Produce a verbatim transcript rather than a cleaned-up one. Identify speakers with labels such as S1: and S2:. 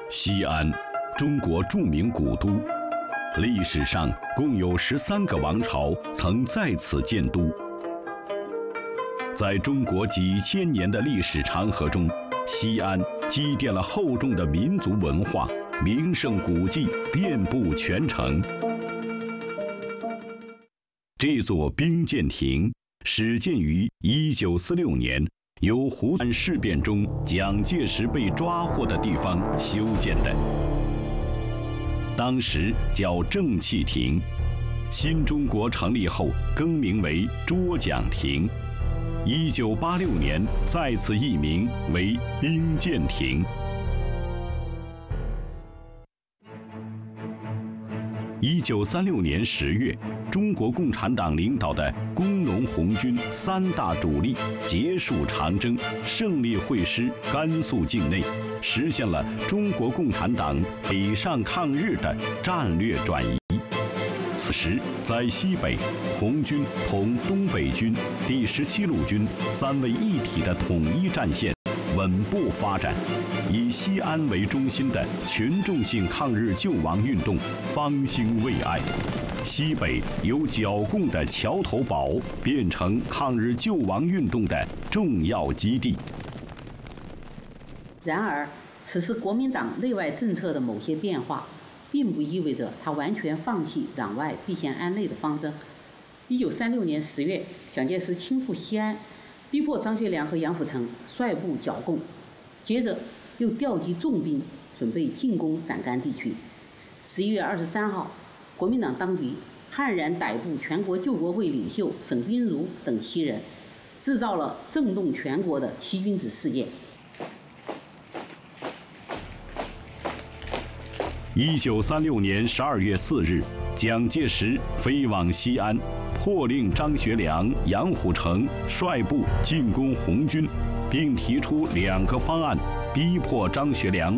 S1: 西安，中国著名古都，历史上共有十三个王朝曾在此建都。在中国几千年的历史长河中，西安积淀了厚重的民族文化，名胜古迹遍布全城。这座兵谏亭始建于一九四六年，由湖南事变中蒋介石被抓获的地方修建的，当时叫正气亭。新中国成立后更名为捉蒋亭，一九八六年再次易名为兵谏亭。一九三六年十月，中国共产党领导的工农红军三大主力结束长征，胜利会师甘肃境内，实现了中国共产党北上抗日的战略转移。此时，在西北，红军同东北军、第十七路军三位一体的统一战线稳步发展，以西安为中心的群众性抗日救亡运动方兴未艾。西北由剿共的桥头堡变成抗日救亡运动的重要基地。
S2: 然而，此次国民党内外政策的某些变化，并不意味着他完全放弃攘外必先安内的方针。一九三六年十月，蒋介石亲赴西安，逼迫张学良和杨虎城率部剿共，接着又调集重兵准备进攻陕甘地区。十一月二十三号，国民党当局悍然逮捕全国救国会领袖沈彬如等七人，制造了震动全国的七君子事件。
S1: 一九三六年十二月四日，蒋介石飞往西安，迫令张学良、杨虎城率部进攻红军，并提出两个方案，逼迫张学良